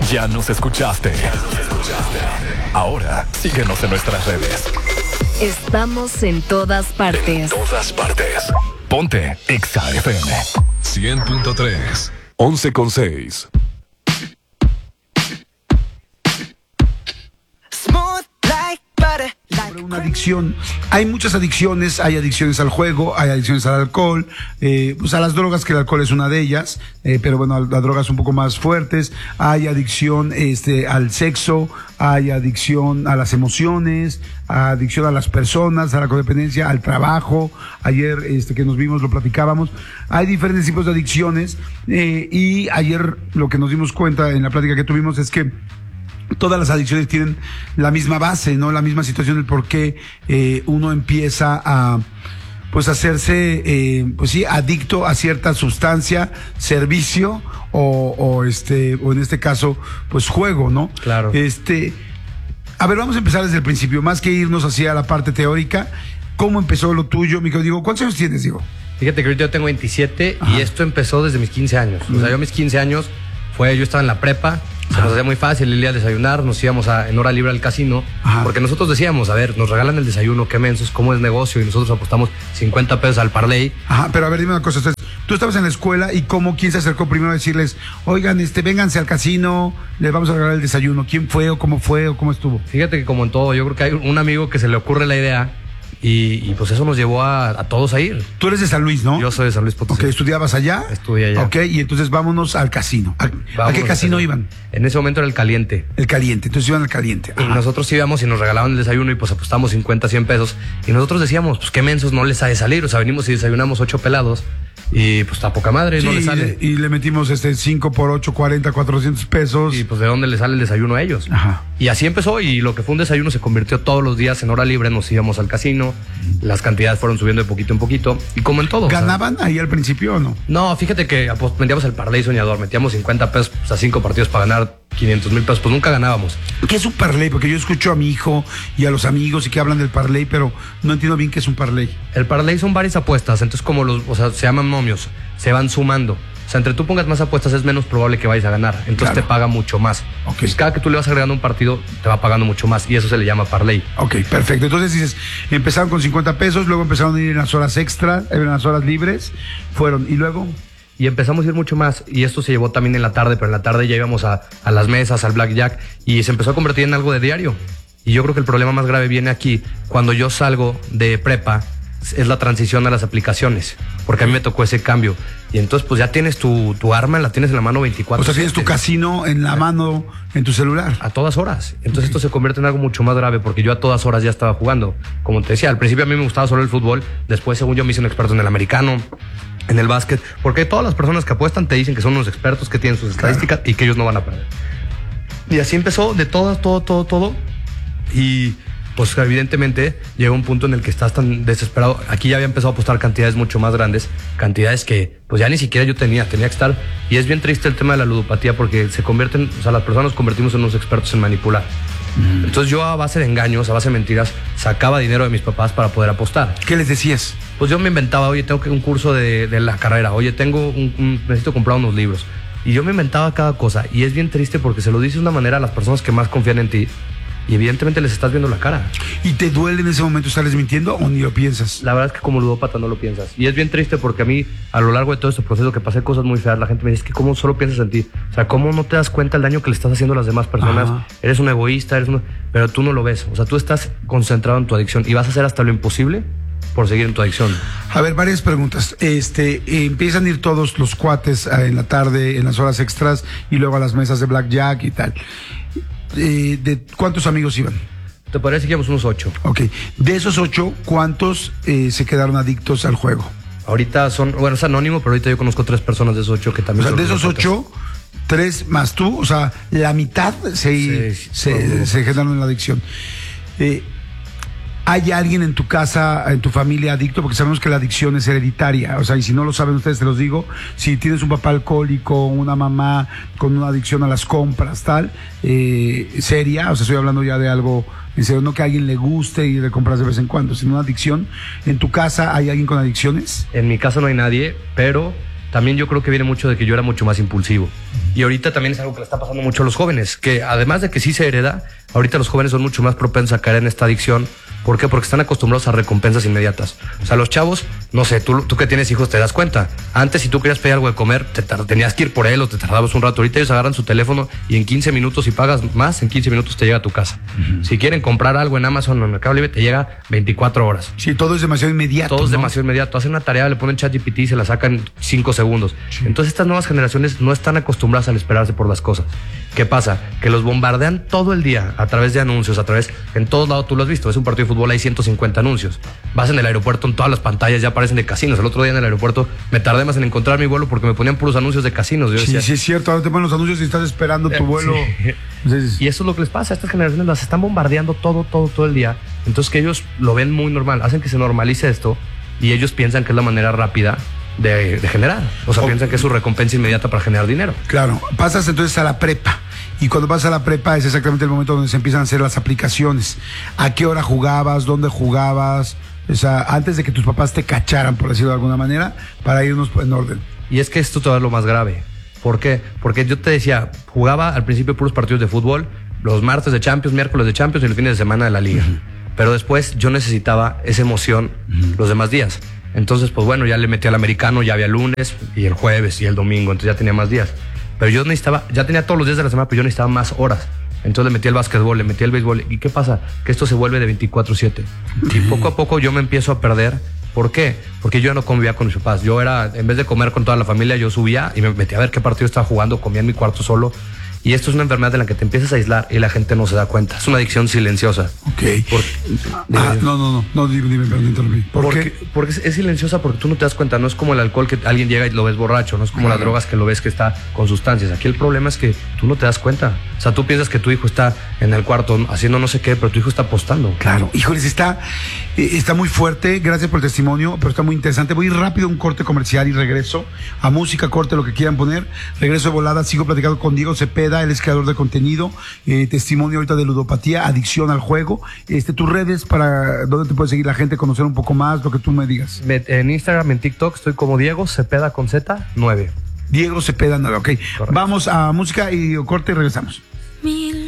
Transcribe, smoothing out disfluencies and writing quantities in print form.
Ya nos escuchaste. Ahora, síguenos en nuestras redes. Estamos en todas partes. Ponte Exa FM 100.3 11.6. Una adicción. Hay muchas adicciones. Hay adicciones al juego, hay adicciones al alcohol, pues a las drogas, que el alcohol es una de ellas, pero bueno, a drogas un poco más fuertes. Hay adicción al sexo, hay adicción a las emociones, adicción a las personas, a la codependencia, al trabajo. Ayer que nos vimos lo platicábamos. Hay diferentes tipos de adicciones, y ayer lo que nos dimos cuenta en la plática que tuvimos es que todas las adicciones tienen la misma base, ¿no? La misma situación, el por qué uno empieza a pues hacerse adicto a cierta sustancia, servicio o en este caso pues juego, ¿no? Claro. A ver, vamos a empezar desde el principio, más que irnos hacia la parte teórica. ¿Cómo empezó lo tuyo, mi querido Diego? ¿Cuántos años tienes, Diego? Fíjate que ahorita yo tengo 27. Ajá. Y esto empezó desde mis 15 años. O sea, yo a mis 15 años yo estaba en la prepa. Se nos hacía muy fácil ir a desayunar, nos íbamos en hora libre al casino. Ajá. Porque nosotros decíamos, a ver, nos regalan el desayuno, qué mensos, cómo es negocio, y nosotros apostamos 50 pesos al parlay. Ajá, pero a ver, dime una cosa. Entonces, tú estabas en la escuela y ¿quién se acercó primero a decirles, oigan, vénganse al casino, les vamos a regalar el desayuno? ¿Quién fue o cómo estuvo? Fíjate que como en todo, yo creo que hay un amigo que se le ocurre la idea y pues eso nos llevó a todos a ir. Tú eres de San Luis, ¿no? Yo soy de San Luis Potosí. Ok, ¿estudiabas allá? Estudié allá. Ok, y entonces vámonos al casino. ¿A qué casino iban? En ese momento era el Caliente. El Caliente, entonces iban al Caliente. Y nosotros íbamos y nos regalaban el desayuno y pues apostamos 50, 100 pesos. Y nosotros decíamos, pues qué mensos, no les ha de salir. O sea, venimos y desayunamos 8 pelados y pues a poca madre, sí, no les sale. Y le metimos 5 por 8, 40, 400 pesos. Y pues de dónde les sale el desayuno a ellos. Ajá. Y así empezó, y lo que fue un desayuno se convirtió todos los días en hora libre. Nos íbamos al casino, las cantidades fueron subiendo de poquito en poquito, y como en todo. ¿Ganaban ahí al principio o no? No, fíjate que metíamos el parlay soñador, metíamos 50 pesos a 5 partidos para ganar 500,000 pesos, pues nunca ganábamos. ¿Qué es un parlay? Porque yo escucho a mi hijo y a los amigos y que hablan del parlay, pero no entiendo bien qué es un parlay. El parlay son varias apuestas, entonces se llaman momios, se van sumando. O sea, entre tú pongas más apuestas es menos probable que vayas a ganar. Entonces claro, te paga mucho más. Okay. Pues cada que tú le vas agregando un partido, te va pagando mucho más. Y eso se le llama parlay. Ok, perfecto. Entonces dices, empezaron con 50 pesos, luego empezaron a ir en las horas extra, en las horas libres. ¿Y luego? Y empezamos a ir mucho más. Y esto se llevó también en la tarde, pero en la tarde ya íbamos a las mesas, al blackjack. Y se empezó a convertir en algo de diario. Y yo creo que el problema más grave viene aquí. Cuando yo salgo de prepa, es la transición a las aplicaciones, porque a mí me tocó ese cambio. Y entonces pues ya tienes tu arma, la tienes en la mano 24. O sea, tienes tu casino en la mano, en tu celular. A todas horas. Entonces esto se convierte en algo mucho más grave, porque yo a todas horas ya estaba jugando. Como te decía, al principio a mí me gustaba solo el fútbol, después según yo me hice un experto en el americano, en el básquet, porque todas las personas que apuestan te dicen que son unos expertos, que tienen sus estadísticas y que ellos no van a perder. Y así empezó de todo. Y pues evidentemente llega un punto en el que estás tan desesperado. Aquí ya había empezado a apostar cantidades mucho más grandes, cantidades que pues ya ni siquiera yo tenía que estar. Y es bien triste el tema de la ludopatía, porque las personas nos convertimos en unos expertos en manipular. Entonces yo a base de engaños, a base de mentiras, sacaba dinero de mis papás para poder apostar. ¿Qué les decías? Pues yo me inventaba, oye, tengo un curso de la carrera, oye, necesito comprar unos libros. Y yo me inventaba cada cosa. Y es bien triste porque se lo dices de una manera a las personas que más confían en ti. Y evidentemente les estás viendo la cara. ¿Y te duele en ese momento estarles mintiendo o ni lo piensas? La verdad es que como ludópata no lo piensas. Y es bien triste porque a mí, a lo largo de todo este proceso, que pasé cosas muy feas, la gente me dice que cómo solo piensas en ti. O sea, cómo no te das cuenta el daño que le estás haciendo a las demás personas. Ajá. Eres un egoísta, pero tú no lo ves. O sea, tú estás concentrado en tu adicción y vas a hacer hasta lo imposible por seguir en tu adicción. A ver, varias preguntas. Empiezan a ir todos los cuates en la tarde, en las horas extras, y luego a las mesas de blackjack y tal. ¿De cuántos amigos iban? Te parece que íbamos unos 8. Ok. De esos 8, ¿cuántos se quedaron adictos al juego? Ahorita es anónimo, pero ahorita yo conozco 3 personas de esos 8 que también. O sea, de esos 8, 3 más tú, o sea, la mitad se quedaron en la adicción. ¿Hay alguien en tu casa, en tu familia adicto? Porque sabemos que la adicción es hereditaria. O sea, y si no lo saben ustedes, te los digo. Si tienes un papá alcohólico, una mamá con una adicción a las compras, tal, seria, o sea, estoy hablando ya de algo en serio, no que a alguien le guste y le compras de vez en cuando, sino una adicción. ¿En tu casa hay alguien con adicciones? En mi casa no hay nadie, pero también yo creo que viene mucho de que yo era mucho más impulsivo. Y ahorita también es algo que le está pasando mucho a los jóvenes, que además de que sí se hereda, ahorita los jóvenes son mucho más propensos a caer en esta adicción. ¿Por qué? Porque están acostumbrados a recompensas inmediatas. O sea, los chavos, no sé, tú que tienes hijos te das cuenta. Antes, si tú querías pedir algo de comer, tenías que ir por él o te tardabas un rato. Ahorita ellos agarran su teléfono y en 15 minutos, si pagas más, en 15 minutos te llega a tu casa. Si quieren comprar algo en Amazon o en Mercado Libre, te llega 24 horas. Sí, todo es demasiado inmediato. Todo es demasiado inmediato. Hacen una tarea, le ponen ChatGPT y se la sacan 5 segundos. Sí. Entonces estas nuevas generaciones no están acostumbradas al esperarse por las cosas. ¿Qué pasa? Que los bombardean todo el día a través de anuncios, en todos lados. Tú lo has visto, es un partido de fútbol, hay 150 anuncios. Vas en el aeropuerto, en todas las pantallas ya aparecen de casinos. El otro día en el aeropuerto me tardé más en encontrar mi vuelo porque me ponían puros anuncios de casinos. Yo decía, sí, es cierto, ahora te ponen los anuncios y estás esperando tu vuelo. Sí. Y eso es lo que les pasa, a estas generaciones las están bombardeando todo el día. Entonces que ellos lo ven muy normal, hacen que se normalice esto y ellos piensan que es la manera rápida de generar. O sea, piensan que es su recompensa inmediata para generar dinero. Claro, pasas entonces a la prepa. Y cuando vas a la prepa es exactamente el momento donde se empiezan a hacer las aplicaciones. ¿A qué hora jugabas? ¿Dónde jugabas? O sea, antes de que tus papás te cacharan, por decirlo de alguna manera, para irnos en orden. Y es que esto todavía es lo más grave. ¿Por qué? Porque yo te decía, jugaba al principio puros partidos de fútbol, los martes de Champions, miércoles de Champions y los fines de semana de la Liga. Pero después yo necesitaba esa emoción los demás días. Entonces, pues bueno, ya le metí al americano, ya había lunes y el jueves y el domingo, entonces ya tenía más días. Pero yo necesitaba, ya tenía todos los días de la semana, pero yo necesitaba más horas. Entonces le metí al básquetbol, le metí al béisbol. ¿Y qué pasa? Que esto se vuelve de 24/7. Y poco a poco yo me empiezo a perder. ¿Por qué? Porque yo ya no convivía con mis papás. Yo era, en vez de comer con toda la familia, yo subía y me metía a ver qué partido estaba jugando, comía en mi cuarto solo. Y esto es una enfermedad en la que te empiezas a aislar y la gente no se da cuenta. Es una adicción silenciosa. Ok. No, dime, perdón, interrumpí. Porque es silenciosa porque tú no te das cuenta. No es como el alcohol que alguien llega y lo ves borracho. No es como las drogas que lo ves que está con sustancias. Aquí el problema es que tú no te das cuenta. O sea, tú piensas que tu hijo está en el cuarto haciendo no sé qué, pero tu hijo está apostando. Claro. Híjoles, está muy fuerte. Gracias por el testimonio, pero está muy interesante. Voy a ir rápido a un corte comercial y regreso a música, corte, lo que quieran poner. Regreso de volada, sigo platicando con Diego Cepeda. Él es creador de contenido, testimonio ahorita de ludopatía, adicción al juego. Tus redes, para dónde te puede seguir la gente, conocer un poco más, lo que tú me digas. En Instagram, en TikTok, estoy como Diego Cepeda con Z 9. Diego Cepeda 9, ok. Correcto. Vamos a música y corte y regresamos.